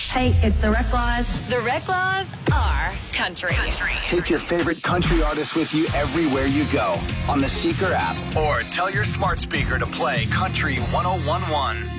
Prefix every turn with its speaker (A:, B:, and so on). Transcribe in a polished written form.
A: Hey, it's the Rec Laws.
B: The Rec Laws are country.
C: Take your favorite country artists with you everywhere you go on the Seeker app or tell your smart speaker to play Country 101.1.